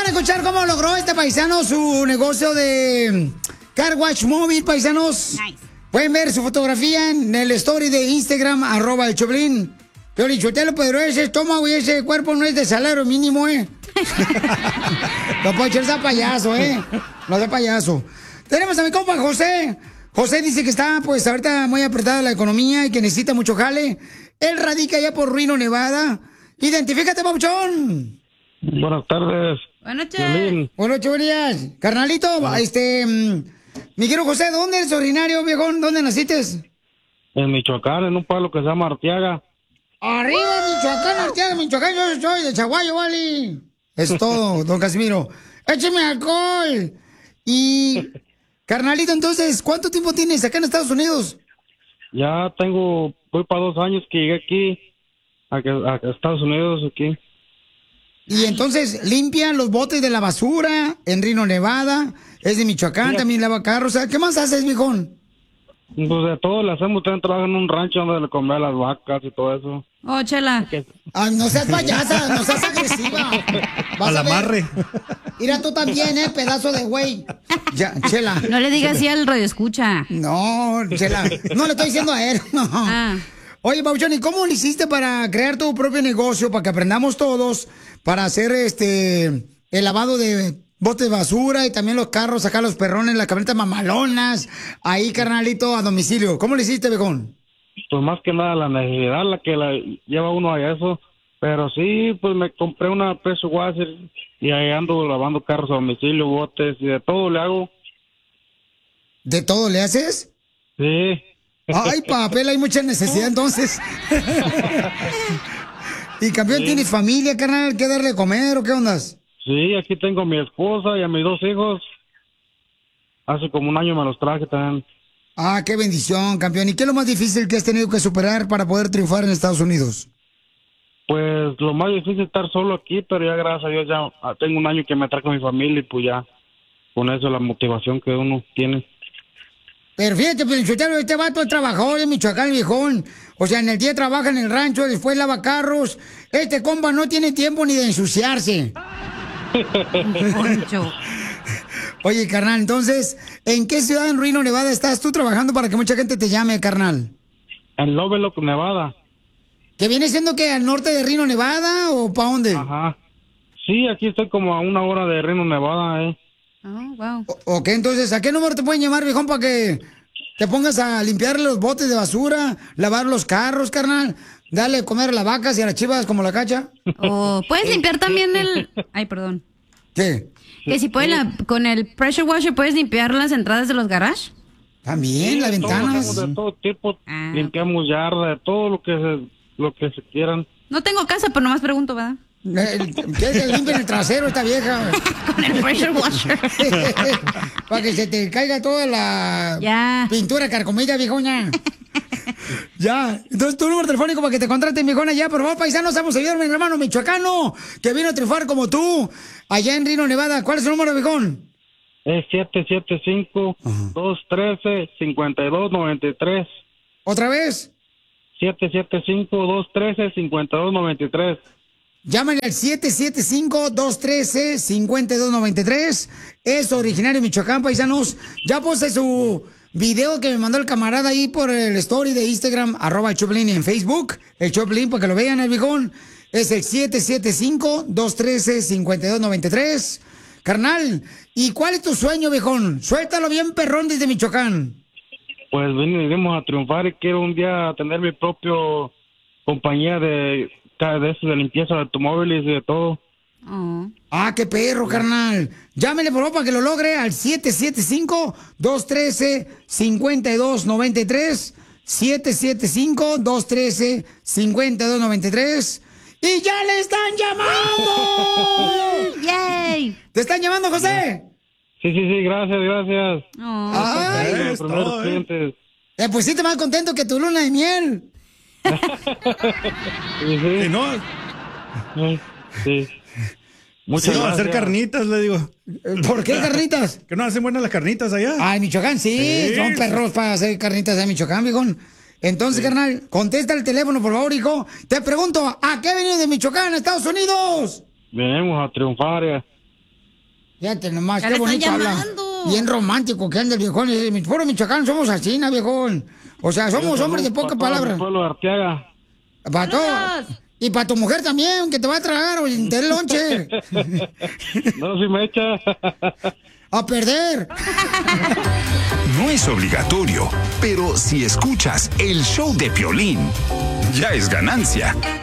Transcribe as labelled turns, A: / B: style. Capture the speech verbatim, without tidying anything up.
A: a escuchar cómo logró este paisano su negocio de car wash móvil, paisanos. Nice. Pueden ver su fotografía en el story de Instagram, arroba el Choplin. Yo le dicho, pero ese estómago y ese cuerpo no es de salario mínimo, ¿eh? No puede echarse a payaso, ¿eh? No sea payaso. Tenemos a mi compa José. José dice que está, pues, ahorita muy apretada la economía y que necesita mucho jale. Él radica allá por Reno, Nevada. Identifícate, papuchón.
B: Buenas tardes.
C: Buenas noches.
A: Buenas noches, buenas. Carnalito, ah. este... Mi querido José, ¿dónde eres originario, viejón? ¿Dónde naciste?
B: En Michoacán, en un pueblo que se llama Arteaga.
A: Arriba, Michoacán, Arteaga, Michoacán, yo soy de Chaguayo, vale. Es todo, don Casimiro. Écheme alcohol. Y, carnalito, entonces, ¿cuánto tiempo tienes acá en Estados Unidos?
B: Ya tengo, voy para dos años que llegué aquí, a, a Estados Unidos, aquí.
A: Y entonces, limpian los botes de la basura en Reno, Nevada. Es de Michoacán, sí, también lava carros. ¿Qué más haces, viejón?
B: Pues de todo le hacemos. También trabajo en un rancho donde le comer a las vacas y todo eso.
C: Oh, Chela.
A: Ay, no seas payasa, no seas agresiva.
D: Al amarre.
A: Mira tú también, eh, pedazo de güey. Ya, Chela.
C: No le digas así al radio escucha.
A: No, Chela. No le estoy diciendo a él. No. Ah. Oye, Pauchón, ¿y cómo lo hiciste para crear tu propio negocio? Para que aprendamos todos para hacer este el lavado de botes de basura y también los carros, sacar los perrones, las camionetas mamalonas. Ahí, carnalito, a domicilio. ¿Cómo lo hiciste, viejón?
B: Pues más que nada la necesidad la que la lleva uno a eso. Pero sí, pues me compré una pressure washer y ahí ando lavando carros a domicilio, botes y de todo le hago.
A: ¿De todo le haces?
B: Sí.
A: Ay, papel, hay mucha necesidad entonces. Y campeón, sí. ¿Tienes familia, carnal? ¿Qué darle a comer o qué ondas?
B: Sí, aquí tengo a mi esposa y a mis dos hijos. Hace como un año me los traje también.
A: Ah, qué bendición, campeón. ¿Y qué es lo más difícil que has tenido que superar para poder triunfar en Estados Unidos?
B: Pues lo más difícil es estar solo aquí, pero ya gracias a Dios ya tengo un año que me traje a mi familia y pues ya con eso es la motivación que uno tiene.
A: Pero fíjate, Pelichotero, este vato es trabajador de Michoacán, viejón. O sea, en el día trabaja en el rancho, después lava carros. Este compa no tiene tiempo ni de ensuciarse. Oye, carnal, entonces, ¿en qué ciudad en Reno, Nevada estás tú trabajando para que mucha gente te llame, carnal?
B: En Lovelock, Nevada.
A: ¿Que viene siendo que al norte de Reno, Nevada o para dónde?
B: Ajá. Sí, aquí estoy como a una hora de Reno, Nevada, eh.
C: Oh, wow.
A: O, ok, entonces, ¿a qué número te pueden llamar, viejón, para que te pongas a limpiar los botes de basura, lavar los carros, carnal, darle a comer a las vacas y a las chivas como la cacha?
C: O puedes limpiar también el... Ay, perdón.
A: ¿Qué?
C: Que si puedes, la... con el pressure washer, ¿puedes limpiar las entradas de los garages?
A: También,
B: sí,
A: las ventanas.
B: De todo tipo, ah. Limpiamos yarda, de todo lo que se, lo que se quieran.
C: No tengo casa, pero nomás pregunto, ¿verdad?
A: ¿Qué se limpia en el trasero esta vieja?
C: Con el pressure washer.
A: Para que se te caiga toda la
C: ya.
A: pintura carcomida, viejona. Ya. Entonces, tu número telefónico para que te contraten, viejona, ya. Por favor, paisanos, vamos a ayudar a mi hermano michoacano que vino a triunfar como tú allá en Reno, Nevada. ¿Cuál es su número, viejón?
B: Es siete siete cinco, dos uno tres, cinco dos nueve tres.
A: ¿Otra vez?
B: siete siete cinco, dos uno tres, cinco dos nueve tres.
A: Llámale al siete siete cinco, dos uno tres, cinco dos nueve tres. Es originario de Michoacán, paisanos. Ya puse su video que me mandó el camarada ahí por el story de Instagram, arroba el Choplin, y en Facebook, el Choplin, para que lo vean, el viejón. Es el siete siete cinco, dos uno tres, cinco dos nueve tres. Carnal, ¿y cuál es tu sueño, viejón? Suéltalo bien, perrón, desde Michoacán.
B: Pues venimos a triunfar y quiero un día tener mi propio compañía de... de eso, de limpieza de automóviles y de todo.
A: Oh. Ah, qué perro, carnal. Llámele por favor para que lo logre al siete siete cinco, dos uno tres, cinco dos nueve tres. siete siete cinco, dos uno tres, cinco dos nueve tres. ¡Y ya le están llamando!
C: ¡Yay!
A: ¿Te están llamando, José?
B: Sí, sí, sí, gracias, gracias.
C: Oh.
A: Ay,
B: los primeros clientes.
A: Te pusiste más contento que tu luna de miel.
B: Sí, sí.
D: ¿Y no?
B: Sí.
D: Muchas sí, gracias. Hacer carnitas, le digo.
A: ¿Por qué carnitas?
D: ¿Que no hacen buenas las carnitas allá?
A: Ah, en Michoacán, sí. sí. Son perros para hacer carnitas en Michoacán, viejón. Entonces, sí. Carnal, contesta el teléfono, por favor, hijo. Te pregunto, ¿a qué venís de Michoacán, Estados Unidos?
B: Venimos a triunfar. Ya.
A: Fíjate nomás,
C: Ya
A: qué
C: le están
A: bonito habla.
C: llamando.
A: Bien romántico que anda el viejón. Ese, puro Michoacán, somos así, ¿no, viejón? O sea, somos
B: Yo
A: hombres de
B: saludo
A: poca
B: para todo
A: palabra.
B: mi pueblo de Arteaga.
A: Para todo.
C: ¡Saludos!
A: Y para tu mujer también, que te va a tragar o te dé lonche.
B: No, si me echa.
A: A perder.
E: No es obligatorio, pero si escuchas el show de Piolín, ya es ganancia.